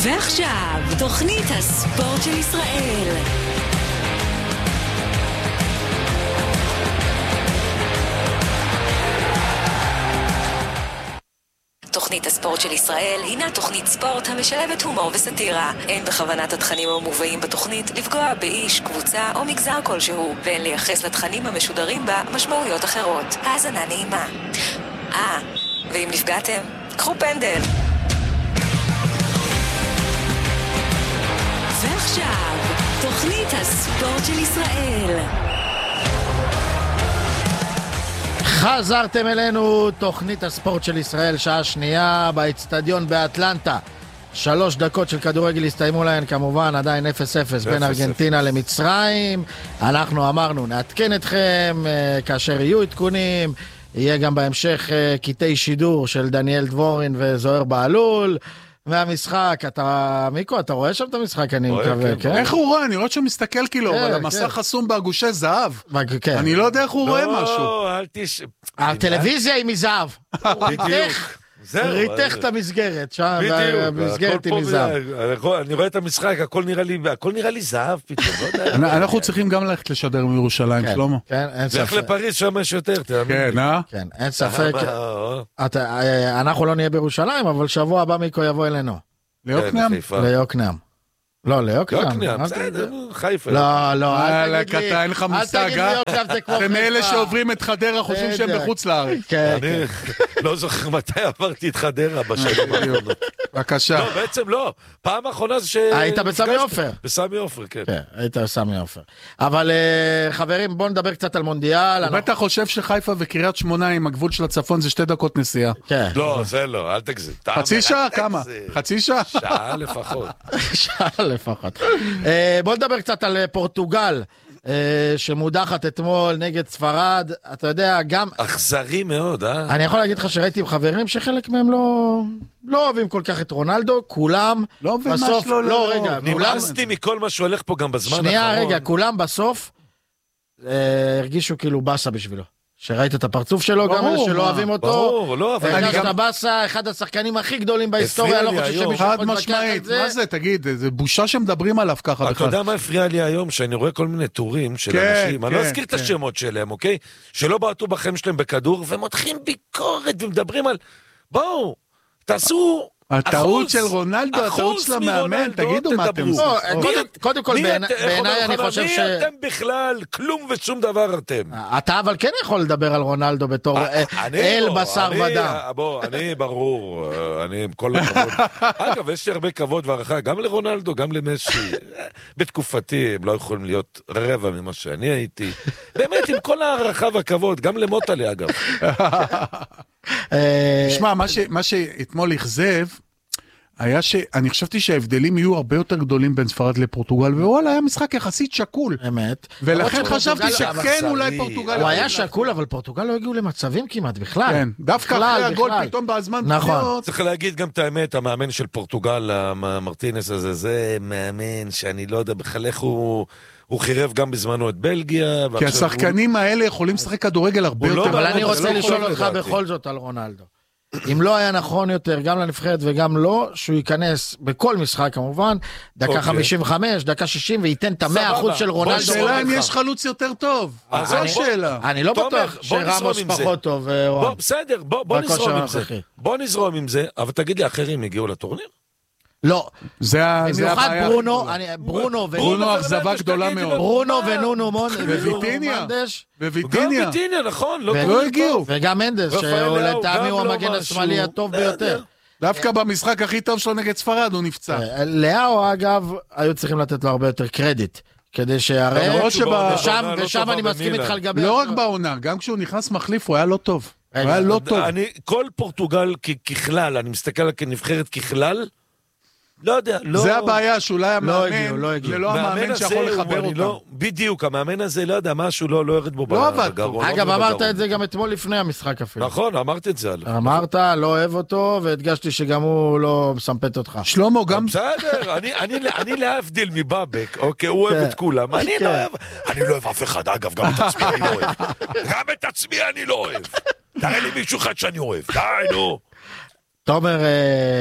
ועכשיו, תוכנית הספורט של ישראל. תוכנית הספורט של ישראל הינה תוכנית ספורט המשלבת הומור וסטירה. אין בכוונת התכנים המובאים בתוכנית לפגוע באיש, קבוצה או מגזר כלשהו, ואין לייחס לתכנים המשודרים בה משמעויות אחרות. האזנה נעימה. ואם נפגעתם, קחו פנדל. ועכשיו, תוכנית הספורט של ישראל. חזרתם אלינו, תוכנית הספורט של ישראל, שעה שנייה באצטדיון באטלנטה. 3 דקות של כדורגל הסתיימו להן, כמובן עדיין 0-0 בין ארגנטינה למצרים. אנחנו אמרנו, נעדכן אתכם כאשר יהיו עדכונים. יהיה גם בהמשך קטעי שידור של דניאל דבורין וזוהר בעלול. והמשחק, מיקו, אתה רואה שם את המשחק, אני מקווה, כן? איך הוא רואה? אני רואה שהוא מסתכל כאילו, אבל המסך חסום באגושי זהב. אני לא יודע איך הוא רואה משהו. הטלוויזיה היא מזהב. ריתך את המסגרת, שם המסגרת היא מזהב. אני רואה את המשחק, הכל נראה לי זהב פתאום. אנחנו צריכים גם ללכת לשדר מירושלים, שלמה. כן, אין ספק. לך לפריז, שם יש יותר, כן, כן, אין ספק. אנחנו לא נהיה בירושלים, אבל שבוע הבא מיקו יבוא אלינו. ליוקנעם. לא, ליוקנעם. בסדר, חיפה. לא, אל תגיד לי. אין לך מושג, זה מאלה שעוברים את חדרה, חושבים שהם בחוץ לארץ. אני לא זוכר מתי עברתי את חדרה בשנים האחרונות. בבקשה. לא, בעצם לא. פעם האחרונה היית בסמי עופר. בסמי עופר, כן. כן, היית בסמי עופר. אבל חברים, בואו נדבר קצת על מונדיאל. הוא בטח חושב שחיפה וקריית שמונה עם הגבול של הצפון זה 2 דקות נסיעה. לא, זה לא, אל תגזים. חצי שעה? כמה? חצי שעה? שעה לפחות. שעה לפחות. בוא נדבר קצת על פורטוגל, שמודחת אתמול נגד ספרד. אתה יודע, גם... אכזרי מאוד, אני יכול להגיד לך שראיתי עם חברים שחלק מהם לא אוהבים כל כך את רונלדו, כולם... לא בסוף... לא, רגע, נמאסתי מכל מה שהולך פה גם בזמן האחרון. שנייה, רגע, כולם בסוף הרגישו כאילו בסה בשבילו. שראית את הפרצוף שלו, גם אלה שלא אוהבים אותו. ברור, לא, אבל... הרגשת בסה, אחד השחקנים הכי גדולים בהיסטוריה, לא חושב שמישהו יכול להתווכח את זה. מה זה, תגיד, זה בושה שמדברים עליו ככה. אתה יודע מה הפריע לי היום? שאני רואה כל מיני טורים של אנשים, אני לא אזכיר את השמות שלהם, אוקיי? שלא בעטו בחיים שלהם בכדור, ומותחים ביקורת ומדברים על... בואו, תעשו... הטעות של רונלדו, הטעות של המאמן, תגידו מה אתם עושים. קודם כל, בעיניי אני חושב ש... מי אתם בכלל? כלום ושום דבר אתם. אתה אבל כן יכול לדבר על רונלדו בתור אל בשר ודם. בוא, אני ברור, אני עם כל הכבוד. אגב, יש לי הרבה כבוד והערכה, גם לרונלדו, גם למסי. בתקופתי הם לא יכולים להיות רבע ממה שאני הייתי. באמת, עם כל הערכה והכבוד, גם למוטלי אגב. תשמע, מה שאתמול הכזב, היה שאני חשבתי שההבדלים יהיו הרבה יותר גדולים בין ספרד לפורטוגל, ווואלה, היה משחק יחסית שקול. אמת. ולכן חשבתי שכן אולי פורטוגל... הוא היה שקול, אבל פורטוגל לא הגיעו למצבים כמעט בכלל. כן, דווקא אחרי הגול פתאום בזמן... נכון. צריך להגיד גם את האמת, המאמן של פורטוגל, מרטינס הזה, זה מאמן שאני לא יודע בכלל איך הוא חירב גם בזמנו את בלגיה. כי השחקנים האלה יכולים לשחק כדורגל הרבה יותר. אבל אני רוצה לשאול אותך בכל זאת על רונלדו. אם לא היה נכון יותר, גם לנבחרת וגם לא, שהוא ייכנס בכל משחק כמובן, דקה 55, דקה 60, וייתן את 100% של רונלדו. שאלה אם יש חלוץ יותר טוב. זו השאלה. אני לא בטוח שרמוס פחות טוב. בסדר, בוא נזרום עם זה. בוא נזרום עם זה, אבל תגיד לי, אחרים הגיעו לטורניר? לא, במיוחד ברונו אכזבה גדולה מאוד. ברונו ונונו וויטיניה, נכון, לא הגיעו, וגם מנדס שלטעמי הוא המגן השמאלי הטוב ביותר. דווקא במשחק הכי טוב שלו נגד ספרד הוא נפצע. לאו אגב היו צריכים לתת לו הרבה יותר קרדיט כדי שיראה, ושם אני מסכים איתך לגבי... לא רק בעונה, גם כשהוא נכנס מחליף הוא היה לא טוב. כל פורטוגל ככלל, אני מסתכל על כנבחרת ככלל, לא יודע, לא... זה הבעיה, שאולי המאמן, זה לא המאמן שיכול לחבר אותם. בדיוק, המאמן הזה, לא יודע, משהו לא ירד בו בגרון. אגב, אמרת את זה גם אתמול לפני המשחק אפילו. נכון, אמרתי את זה. אמרת, לא אוהב אותו, והדגשתי שגם הוא לא מסמפת אותך. שלמה, גם... בסדר, אני להבדיל מבאבק, אוקיי, הוא אוהב את כולם, אני לא אוהב אף אחד, אגב, גם את עצמי אני לא אוהב. גם את עצמי אני לא אוהב. תראה לי מישהו אחד שאני אוהב, די, נו. תומר,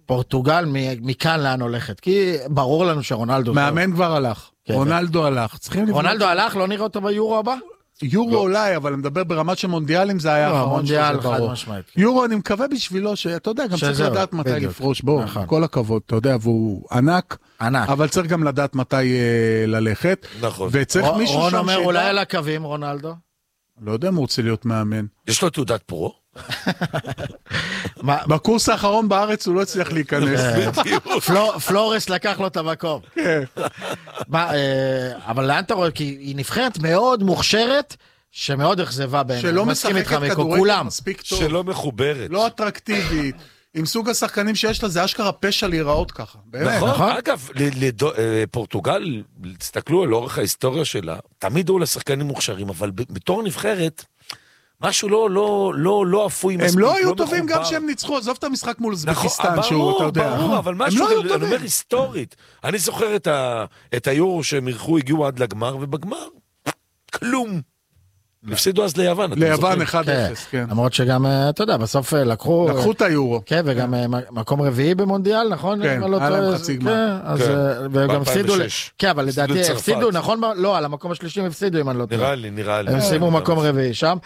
פורטוגל מכאן לאן הולכת? כי ברור לנו שרונלדו... מאמן כבר הלך, רונלדו הלך. רונלדו הלך, לא נראה אותו ביורו הבא? יורו אולי, אבל אני מדבר ברמת של מונדיאלים, זה היה האחרון מונדיאל חד משמעית. יורו, אני מקווה בשבילו שאתה יודע, גם צריך לדעת מתי לפרוש, בוא, כל הכבוד, אתה יודע, והוא ענק, אבל צריך גם לדעת מתי ללכת. נכון. וצריך מישהו שם... רון אומר, אולי על הקווים, רונלדו? לא יודע אם הוא רוצה להיות מאמן. יש לו תעודת פרו? בקורס האחרון בארץ הוא לא הצליח להיכנס. פלורס לקח לו את המקום. אבל לאן אתה רואה? כי היא נבחרת מאוד מוכשרת, שמאוד אכזבה בעיניי. שלא משחקת כדורגל מספיק טוב. שלא מחוברת. לא אטרקטיבית. עם סוג השחקנים שיש לה, זה אשכרה פשע להיראות ככה. נכון. אגב, פורטוגל, תסתכלו על אורך ההיסטוריה שלה, תמיד היו לשחקנים מוכשרים, אבל בתור נבחרת, משהו לא אפוי מספיק. הם לא היו טובים גם שהם ניצחו, עזוב את המשחק מול אוזבקיסטן, שהוא, אתה יודע. ברור, אבל משהו, אני אומר היסטורית. אני זוכר את היורו שהם הגיעו עד לגמר, ובגמר, כלום. הפסידו אז ליוון. ליוון 1-0, כן. למרות שגם, אתה יודע, בסוף לקחו את היורו. כן, וגם מקום רביעי במונדיאל, נכון? כן, היה להם חצי גמר. וגם הפסידו, כן, אבל לדעתי הפסידו, נכון? לא, על המקום השלישי הם הפסידו, אם אני לא טועה. נראה לי. הם סיימו מקום רביעי שם.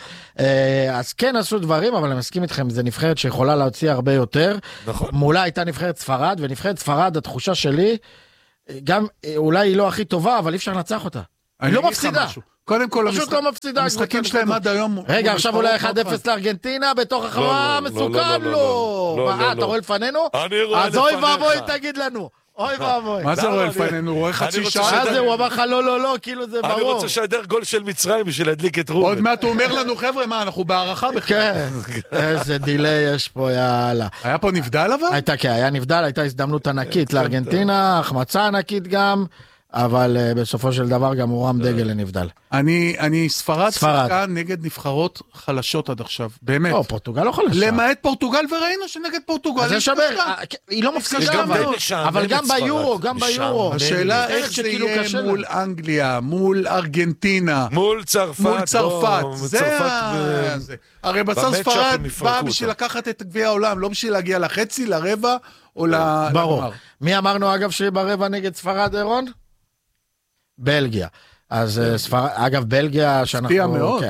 אז כן עשו דברים, אבל אני מסכים איתכם, זה נבחרת שיכולה להוציא הרבה יותר. מולה הייתה נבחרת ספרד, ונבחרת ספרד, התחושה שלי, גם אולי היא לא הכי טובה, אבל אי אפשר לנצח אותה. היא לא מפסידה. קודם כל, המשחקים שלהם עד היום... רגע, עכשיו אולי 1-0 לארגנטינה, בתוך החברה, מסוכן לו. אתה רואה לפנינו? אני רואה לפניך. אז אוי ואבוי, תגיד לנו. אוי ואבוי. מה זה רואה לפנינו? רואה חצי שעה? מה זה, הוא אמר לך לא, כאילו זה ברור. אני רוצה שהדר גול של מצרים בשביל להדליק את רובן. עוד מעט הוא אומר לנו, חבר'ה, מה, אנחנו בהערכה בכלל. כן, איזה דילי יש פה, יאללה. היה פה נבדל אבל? היה נבדל, הייתה הזדמנות ענקית לארגנטינה, החמצה ענקית גם. אבל בסופו של דבר גם הוא רם דגל לנבדל. אני ספרד שיחקה נגד נבחרות חלשות עד עכשיו, באמת. לא, פורטוגל לא חלשה. למעט פורטוגל, וראינו שנגד פורטוגל. זה שבר, היא לא מפסידה, אבל גם ביורו. השאלה איך זה יהיה מול אנגליה, מול ארגנטינה, מול צרפת. זה הרי בסוף ספרד באה בשביל לקחת את גביע העולם, לא בשביל להגיע לחצי, לרבע או לגמר. ברור. מי אמרנו אגב שיהיה ברבע נגד ספרד, אירון? בלגיה. אז אגב, בלגיה שאנחנו... ספיע מאוד.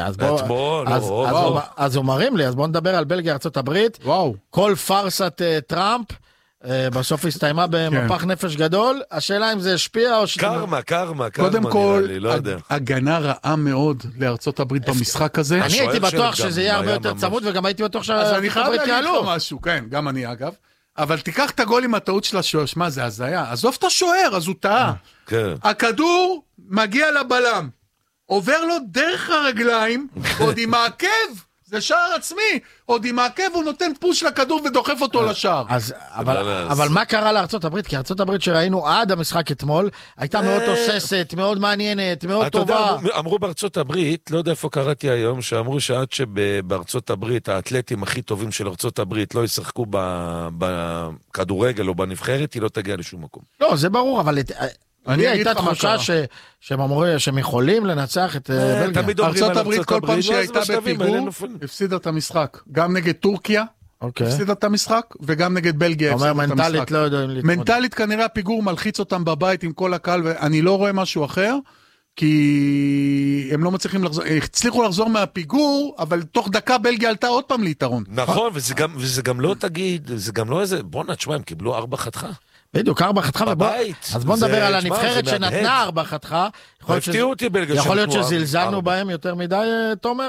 אז אומרים לי, אז בואו נדבר על בלגיה, ארצות הברית. וואו. כל פרסת טראמפ, בסוף הסתיימה במפח נפש גדול. השאלה אם זה השפיע או... קרמה. קודם כל, הגנה רעה מאוד לארצות הברית במשחק הזה. אני הייתי בטוח שזה יהיה הרבה יותר צמוד, וגם הייתי בטוח שארצות הברית יעלו. כן, גם אני אגב. אבל תיקח את הגול עם הטעות של השוער, מה זה הזיה? עזוב את השוער, אז הוא טעה. הכדור מגיע לבלם, עובר לו דרך הרגליים, עוד עם העקב, זה שער עצמי, עוד עם העקב הוא נותן פוש לכדור ודוחף אותו לשער. אבל מה קרה לארצות הברית? כי ארצות הברית שראינו עד המשחק אתמול, הייתה מאוד תוססת, מאוד מעניינת, מאוד טובה. אמרו בארצות הברית, לא יודע איפה קראתי היום, שאמרו שעד שבארצות הברית, האתלטים הכי טובים של ארצות הברית לא ישחקו בכדורגל או בנבחרת, היא לא תגיע לשום מקום. לא, זה ברור, אבל... לי הייתה תחושה שהם אמרו שהם יכולים לנצח את בלגיה. ארצות הברית כל פעם שהייתה בפיגור, הפסידה את המשחק. גם נגד טורקיה, הפסידה את המשחק, וגם נגד בלגיה הפסידה את המשחק. מנטלית לא יודעים להתמודד. מנטלית כנראה הפיגור מלחיץ אותם בבית עם כל הקהל, ואני לא רואה משהו אחר, כי הם לא מצליחים לחזור, הצליחו לחזור מהפיגור, אבל תוך דקה בלגיה עלתה עוד פעם ליתרון. נכון, וזה גם לא תגיד, זה גם לא איזה, בוא נתשמע, הם קיבלו 4 חתכה. בדיוק, 4 חתכה, אז בוא נדבר על הנבחרת שנתנה 4 חתכה. הפתיעו אותי בלגיה. יכול להיות שזלזלנו בהם יותר מדי, תומר?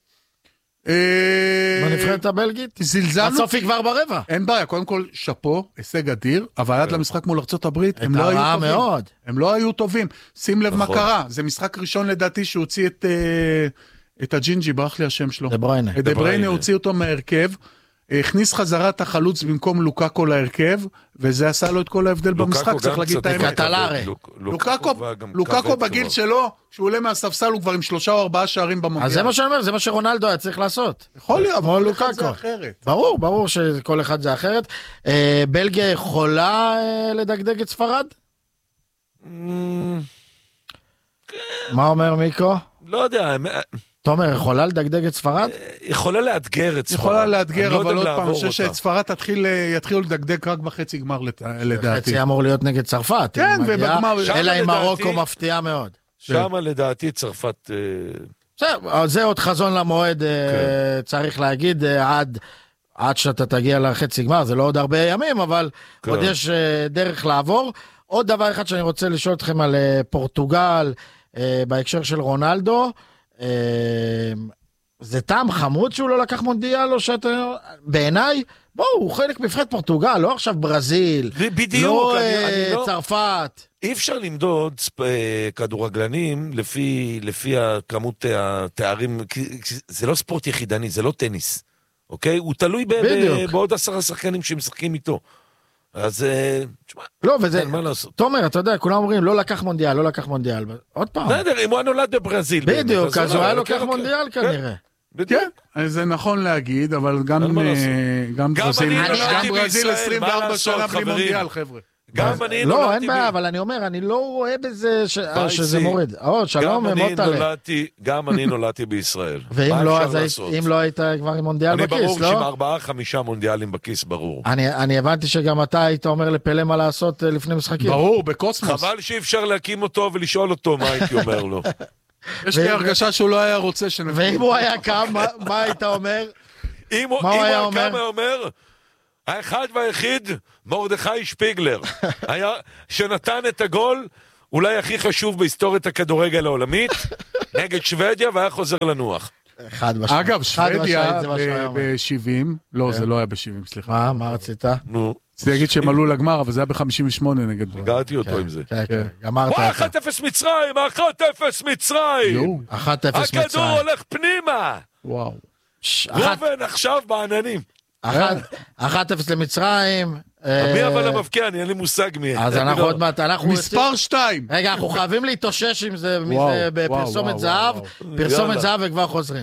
בנבחרת הבלגית? זלזלנו. בסוף היא כבר ברבע. אין בעיה, קודם כל שפו, הישג אדיר, אבל עד למשחק מול ארצות הברית, הם לא היו טובים. מאוד. הם לא היו טובים. שים לב מה קרה, זה משחק ראשון לדעתי שהוציא את הג'ינג'י, ברח לי השם שלו. דבריינה. את דבריינה הוציא אותו מהרכב. הכניס חזרה את החלוץ במקום לוקאקו להרכב, וזה עשה לו את כל ההבדל במשחק, צריך להגיד את האמת. לוקאקו בגיל שלו, כשהוא עולה מהספסל, הוא כבר עם 3 או 4 שערים במונדיאל. אז זה מה שאני אומר, זה מה שרונלדו היה צריך לעשות. יכול להיות, אבל כל אחד זה אחרת. ברור שכל אחד זה אחרת. בלגיה יכולה לדגדג את ספרד? מה אומר מיקו? לא יודע, תומר, יכולה לדגדג את ספרד? יכולה לאתגר את ספרד. יכולה לאתגר, אבל עוד פעם, אני חושב שאת ספרד יתחילו לדגדג רק בחצי גמר לדעתי. חצי אמור להיות נגד צרפת. כן, ובגמר... אלא עם מרוקו מפתיע מאוד. שם לדעתי צרפת... זה עוד חזון למועד, צריך להגיד, עד שאתה תגיע לחצי גמר, זה לא עוד הרבה ימים, אבל עוד יש דרך לעבור. עוד דבר אחד שאני רוצה לשאול אתכם על פורטוגל, בהקשר של רונלדו, זה טעם חמוד שהוא לא לקח מונדיאל, או שאתה... בעיניי, הוא חלק מבחרת פורטוגל, לא עכשיו ברזיל, בדיוק, לא צרפת. אי אפשר למדוד כדורגלנים לפי כמות התארים, זה לא ספורט יחידני, זה לא טניס, אוקיי? הוא תלוי בעוד 10 שחקנים שמשחקים איתו. אז תשמע, לא, וזה, תומר, אתה יודע, כולם אומרים, לא לקח מונדיאל, לא לקח מונדיאל. עוד פעם. בסדר, אם הוא נולד בברזיל. בדיוק, אז הוא היה לוקח מונדיאל כנראה. כן, זה נכון להגיד, אבל גם ברזיל 24 שנה בלי מונדיאל, חבר'ה. לא, אין בעיה, אבל אני אומר, אני לא רואה בזה שזה מוריד. שלום, מוטלה. גם אני נולדתי בישראל. ואם לא היית כבר עם מונדיאל בכיס, לא? אני ברור שעם 4-5 מונדיאלים בכיס, ברור. אני הבנתי שגם אתה היית אומר לפלא מה לעשות לפני משחקים. ברור, בקוסמוס. חבל שאי אפשר להקים אותו ולשאול אותו מה הייתי אומר לו. יש לי הרגשה שהוא לא היה רוצה ואם הוא היה קם, מה היית אומר? אם הוא היה קם, היה אומר... האחד והיחיד, מרדכי שפיגלר, שנתן את הגול, אולי הכי חשוב בהיסטוריית הכדורגל העולמית, נגד שוודיה, והיה חוזר לנוח. אגב, שוודיה ב-70, לא, זה לא היה ב-70, סליחה. מה רצית? נו. זה יגיד שהם עלו לגמר, אבל זה היה ב-58 נגד... הגעתי אותו עם זה. גמרת. 1-0 מצרים, 1-0 מצרים. 1-0 מצרים. הכדור הולך פנימה. וואו. רובן עכשיו בעננים. 1-0 למצרים. מי אבל המבקיע? אין לי מושג מי. אז אנחנו עוד מעט, מספר 2. רגע, אנחנו חייבים להתאושש עם זה בפרסומת זהב. פרסומת זהב וכבר חוזרים.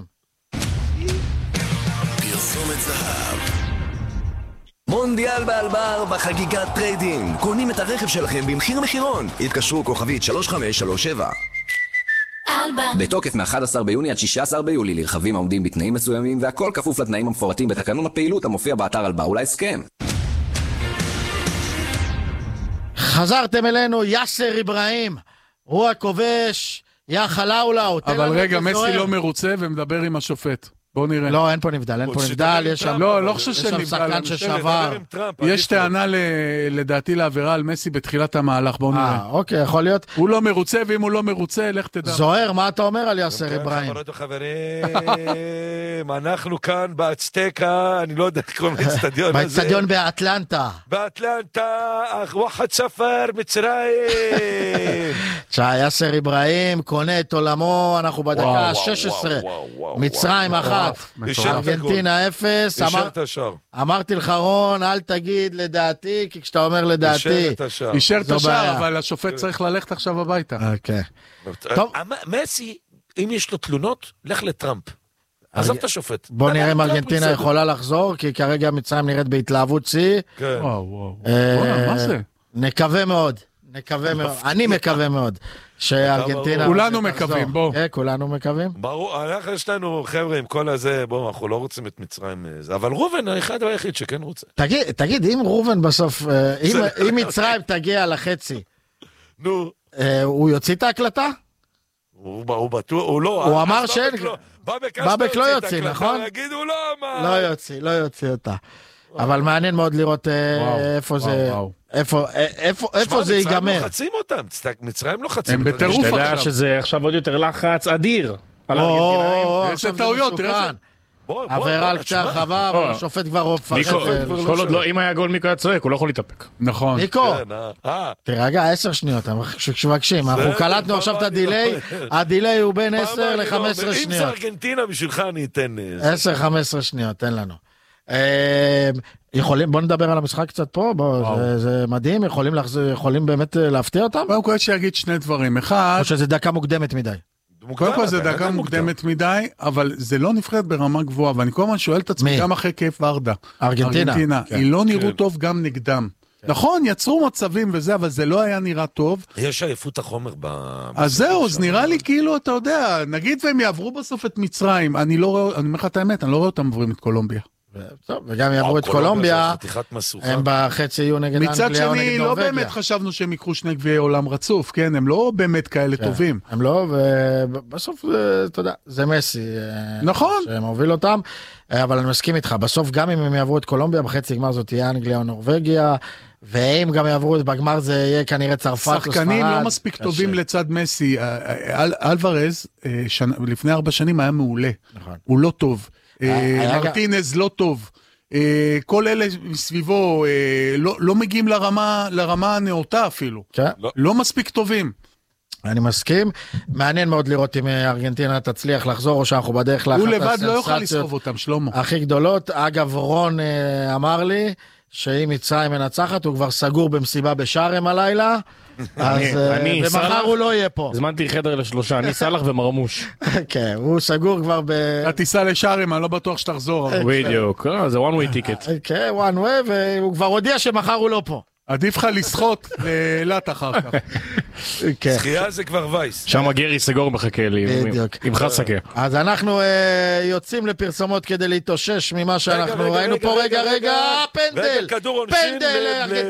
פרסומת זהב. מונדיאל באלבר בחגיגת טריידינג. קונים את הרכב שלכם במחיר מחירון. התקשרו כוכבית 3537. בתוקף מ-11 ביוני עד 16 ביולי לרכבים העומדים בתנאים מסוימים, והכל כפוף לתנאים המפורטים בתקנון הפעילות המופיע באתר אלבר ולהסכם. חזרתם אלינו, יאסר איברהים, הוא הכובש, יא חלאולאו. אבל רגע, מסי לא מרוצה ומדבר עם השופט. בואו נראה. לא, אין פה נבדל, יש שם... לא חושב שנבדל. יש שם שחקן ששבר. יש טענה לדעתי לעבירה על מסי בתחילת המהלך, בואו נראה. אוקיי, יכול להיות. הוא לא מרוצה, ואם הוא לא מרוצה, לך תדע. זוהר, מה אתה אומר על יאסר איברהים? חברות וחברים, אנחנו כאן באצטקה, אני לא יודע איך קוראים לאצטדיון הזה. באצטדיון באטלנטה. באטלנטה, וואחד ספר, מצרים. יאסר איברהים קונה את עולמו, אנחנו בדקה ה-16. מצרים 1. ארגנטינה 0. אמרתי לך רון, אל תגיד לדעתי, כי כשאתה אומר לדעתי אישר את השער, אבל השופט צריך ללכת עכשיו הביתה. מסי, אם יש לו תלונות, לך לטראמפ. עזוב את השופט. בוא נראה אם ארגנטינה יכולה לחזור, כי כרגע מצרים נראית בהתלהבות צי. מה זה? נקווה מאוד. אני מקווה מאוד שארגנטינה... כולנו מקווים, בוא. כולנו מקווים. ברור, אנחנו יש לנו חבר'ה עם כל הזה, בוא, אנחנו לא רוצים את מצרים, אבל רובן האחד והיחיד שכן רוצה. תגיד, אם רובן בסוף, אם מצרים תגיע לחצי, הוא יוציא את ההקלטה? הוא בטוח, הוא לא. הוא אמר שאין... בבק לא יוציא, נכון? להגיד, הוא לא אמר. לא יוציא אותה. אבל מעניין מאוד לראות איפה זה... איפה זה ייגמר? מצרים לוחצים אותם, מצרים לוחצים. הם בטירוף עכשיו. אתה יודע שזה עכשיו עוד יותר לחץ אדיר. איזה טעויות, תראה. עבירה על קצה הרחבה, אבל השופט כבר רופא. כל עוד לא, אם היה גול מיקו היה צועק, הוא לא יכול להתאפק. נכון. ניקו, תרגע 10 שניות, כשמבקשים, אנחנו קלטנו עכשיו את הדילי, הדילי הוא בין 10 ל-15 שניות. אם זה ארגנטינה בשבילך אני אתן 10-15 שניות, תן לנו. בוא נדבר על המשחק קצת פה, זה מדהים, יכולים באמת להפתיע אותם? קודם כל שיגיד שני דברים, אחד... או שזה דקה מוקדמת מדי? קודם כל זה דקה מוקדמת מדי, אבל זה לא נבחרת ברמה גבוהה, ואני כל הזמן שואל את עצמי גם אחרי כיף ורדה. ארגנטינה. היא לא נראו טוב גם נגדם. נכון, יצרו מצבים וזה, אבל זה לא היה נראה טוב. יש עייפות החומר אז זהו, אז נראה לי כאילו, אתה יודע, נגיד והם יעברו בסוף את מצרים, אני אומר לך את האמת, אני לא רואה אותם עוברים את קולומביה. וגם יעברו את קולומביה, הם בחצי יהיו נגד אנגליה או נגד נורווגיה. מצד שני, לא באמת חשבנו שהם יקחו 2 גביעי עולם רצוף, כן? הם לא באמת כאלה טובים. הם לא, ובסוף, אתה יודע, זה מסי. נכון. שמוביל אותם, אבל אני מסכים איתך, בסוף גם אם הם יעברו את קולומביה, בחצי גמר זאת תהיה אנגליה או נורווגיה, ואם גם יעברו את בגמר זה יהיה כנראה צרפת או ספרד. שחקנים לא מספיק טובים לצד מסי. אלוורז, לפני 4 שנים היה מעולה. הוא לא טוב. מרטינז לא טוב. כל אלה מסביבו לא מגיעים לרמה הנאותה אפילו. לא מספיק טובים. אני מסכים. מעניין מאוד לראות אם ארגנטינה תצליח לחזור, או שאנחנו בדרך לאחת הסנסציות. הוא לבד לא יוכל לסחוב אותם, שלמה. הכי גדולות. אגב, רון אמר לי, שאם מצרים מנצחת, הוא כבר סגור במסיבה בשארם הלילה, אז ומחר הוא לא יהיה פה. הזמנתי חדר ל3, אני סלח ומרמוש. כן, הוא סגור כבר אתה תיסע לשארם, אני לא בטוח שתחזור. בדיוק, זה one way ticket. כן, one way, והוא כבר הודיע שמחר הוא לא פה. עדיף לך לשחות לאילת אחר כך. שחייה זה כבר וייס. שם גרי סגור מחכה לי, עם חסקה. אז אנחנו יוצאים לפרסומות כדי להתאושש ממה שאנחנו ראינו פה. רגע, פנדל! כדור עונשין